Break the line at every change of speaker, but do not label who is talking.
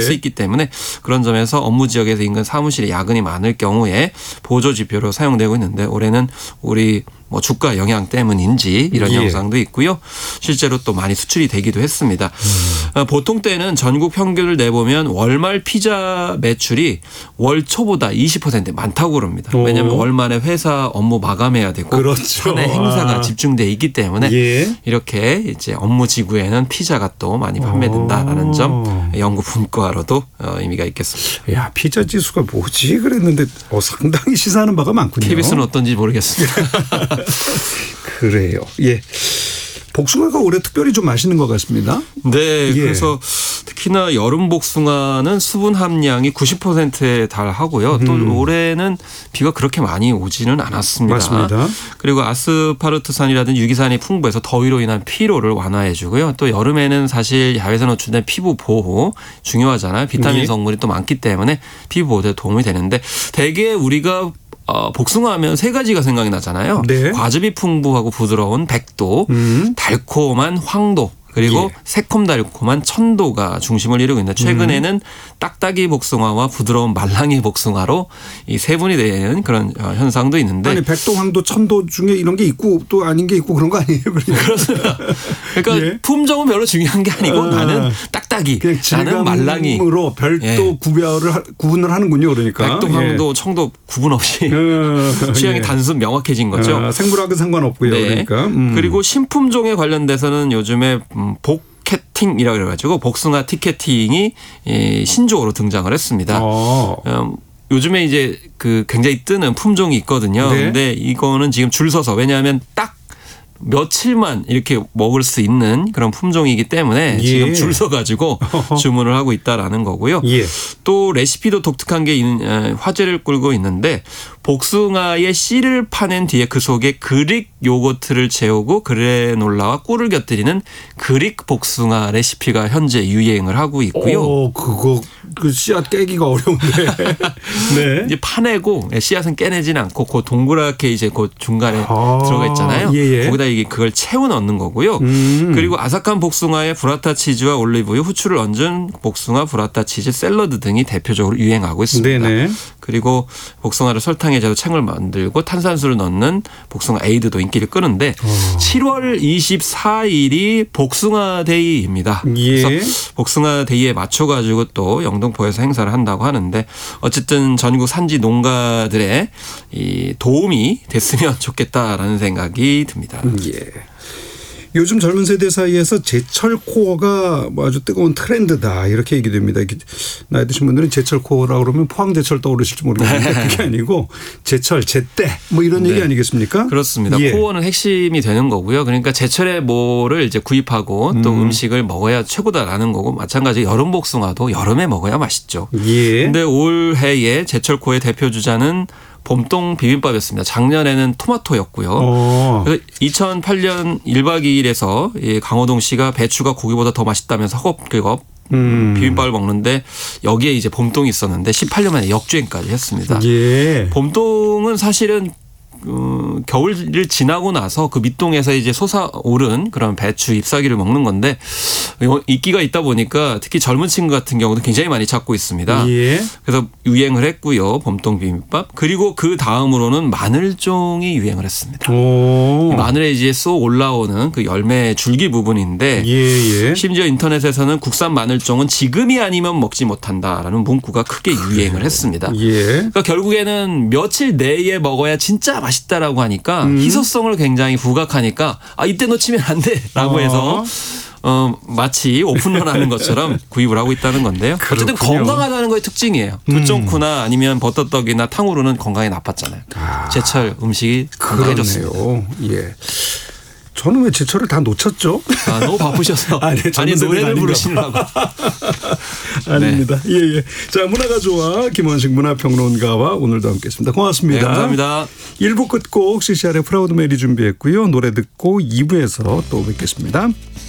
수 있기 때문에 그런 점에서 업무 지역에서 인근 사무실에 야근이 많을 경우에 보조 지표로 사용되고 있는데 올해는 우리 뭐 주가 영향 때문인지 이런 영상도 있고요. 실제로 또 많이 수출이 되기도 했습니다. 보통 때는 전국 평균을 내보면 월말 피자 매출이 월 초보다 20% 많다고 그럽니다. 왜냐하면 월 말에 회사 업무 마감해야 되고
그렇죠.
사내 행사가 집중돼 있기 때문에 이렇게 이제 업무 지구에는 피자가 또 많이 판매된다라는 점 연구 분과로도 의미가 있겠습니다.
야, 피자 지수가 뭐지 그랬는데 상당히 시사하는 바가 많군요.
KBS는 어떤지 모르겠습니다.
그래요. 예. 복숭아가 올해 특별히 좀 맛있는 것 같습니다.
네. 그래서 특히나 여름 복숭아는 수분 함량이 90%에 달하고요. 또 올해는 비가 그렇게 많이 오지는 않았습니다.
맞습니다.
그리고 아스파르트산이라든지 유기산이 풍부해서 더위로 인한 피로를 완화해 주고요. 또 여름에는 사실 야외에서 노출된 피부 보호 중요하잖아요. 비타민 성분이 또 많기 때문에 피부 보호에 도움이 되는데 대개 우리가 복숭아하면 세 가지가 생각이 나잖아요.
네.
과즙이 풍부하고 부드러운 백도, 달콤한 황도, 그리고 새콤달콤한 천도가 중심을 이루고 있는데 최근에는 딱딱이 복숭아와 부드러운 말랑이 복숭아로 이 세분이 되는 그런 현상도 있는데.
아니 백도, 황도, 천도 중에 이런 게 있고 또 아닌 게 있고 그런 거 아니에요?
그렇습니다. 그러니까 품종은 별로 중요한 게 아니고 나는 딱딱이, 나는 말랑이.
질감으로 별도 구분을 하는군요. 그러니까.
백도, 황도, 청도 구분 없이 취향이 단순 명확해진 거죠.
생물학은 상관없고요. 그러니까.
그리고 신품종에 관련돼서는 요즘에 복캐팅이라고 그래가지고 복숭아 티켓팅이 신조어로 등장을 했습니다. 요즘에 이제 그 굉장히 뜨는 품종이 있거든요. 근데 이거는 지금 줄 서서 왜냐하면 딱 며칠만 이렇게 먹을 수 있는 그런 품종이기 때문에 지금 줄 서가지고 주문을 하고 있다라는 거고요. 또 레시피도 독특한 게 화제를 끌고 있는데 복숭아의 씨를 파낸 뒤에 그 속에 그릭 요거트를 재우고 그래놀라와 꿀을 곁들이는 그릭 복숭아 레시피가 현재 유행을 하고 있고요.
그거 그 씨앗 깨기가 어려운데. 네.
이제 파내고 씨앗은 깨내지는 않고 그 동그랗게 이제 그 중간에 들어가 있잖아요. 거기다 이게 그걸 채워 넣는 거고요. 그리고 아삭한 복숭아에 브라타 치즈와 올리브유, 후추를 얹은 복숭아 브라타 치즈 샐러드 등이 대표적으로 유행하고 있습니다. 그리고 복숭아를 설탕에 재서 챙을 만들고 탄산수를 넣는 복숭아 에이드도 인기를 끄는데 7월 24일이 복숭아 데이입니다. 그래서 복숭아 데이에 맞춰가지고 또 영등포에서 행사를 한다고 하는데 어쨌든 전국 산지 농가들의 이 도움이 됐으면 좋겠다라는 생각이 듭니다.
요즘 젊은 세대 사이에서 제철 코어가 뭐 아주 뜨거운 트렌드다 이렇게 얘기됩니다. 나이 드신 분들은 제철 코어라고 그러면 포항제철 떠오르실지 모르겠는데 그게 아니고 제철, 제때 뭐 이런 얘기 아니겠습니까?
그렇습니다. 코어는 핵심이 되는 거고요. 그러니까 제철에 뭐를 이제 구입하고 또 음식을 먹어야 최고다라는 거고 마찬가지로 여름 복숭아도 여름에 먹어야 맛있죠. 그런데 올해의 제철 코어의 대표 주자는 봄동 비빔밥이었습니다. 작년에는 토마토였고요. 그래서 2008년 1박 2일에서 강호동 씨가 배추가 고기보다 더 맛있다면서 허겁지겁 비빔밥을 먹는데 여기에 이제 봄동이 있었는데 18년 만에 역주행까지 했습니다. 봄동은 사실은 겨울을 지나고 나서 그 밑동에서 이제 솟아오른 그런 배추 잎사귀를 먹는 건데 인기가 있다 보니까 특히 젊은 친구 같은 경우도 굉장히 많이 찾고 있습니다. 그래서 유행을 했고요. 봄동 비빔밥. 그리고 그 다음으로는 마늘종이 유행을 했습니다. 마늘에 이제 쏙 올라오는 그 열매 줄기 부분인데 심지어 인터넷에서는 국산 마늘종은 지금이 아니면 먹지 못한다라는 문구가 크게 유행을 했습니다. 그러니까 결국에는 며칠 내에 먹어야 진짜 맛있다라고 하니까 희소성을 굉장히 부각하니까 이때 놓치면 안 돼라고 해서 마치 오픈런 하는 것처럼 구입을 하고 있다는 건데요. 어쨌든 건강하다는 거의 특징이에요. 두쫑쿠나 아니면 버터떡이나 탕후루는 건강에 나빴잖아요. 제철 음식이 건강해졌습니다.
저는 왜 제철을 다 놓쳤죠?
너무 바쁘셔서. 아니 노래를 부르시느라고.
아닙니다. 자, 문화가 좋아 김원식 문화평론가와 오늘도 함께했습니다. 고맙습니다.
네, 감사합니다.
1부 끝곡 CCR의 프라우드 메리 준비했고요. 노래 듣고 2부에서 또 뵙겠습니다.